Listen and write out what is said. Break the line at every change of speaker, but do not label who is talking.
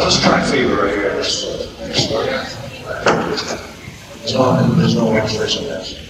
let's try fever right here. There's no illustration of this.